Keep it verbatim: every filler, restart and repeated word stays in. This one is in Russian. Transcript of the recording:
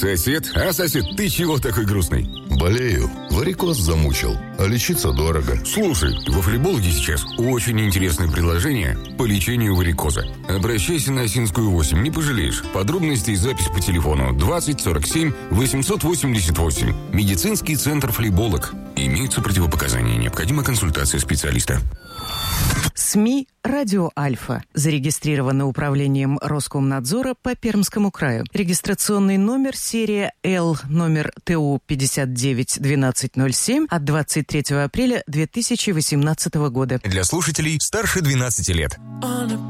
Сосед? А, сосед, ты чего такой грустный? Болею. Варикоз замучил. А лечиться дорого. Слушай, во флебологе сейчас очень интересное предложение по лечению варикоза. Обращайся на Осинскую восемь, не пожалеешь. Подробности и запись по телефону двадцать сорок семь восемьсот восемьдесят восемь. Медицинский центр флеболог. Имеются противопоказания. Необходима консультация специалиста. СМИ «Радио Альфа». Зарегистрировано управлением Роскомнадзора по Пермскому краю. Регистрационный номер серия Л, номер ТУ пятьдесят девять двенадцать ноль семь от двадцать третьего апреля две тысячи восемнадцатого года. Для слушателей старше двенадцати лет.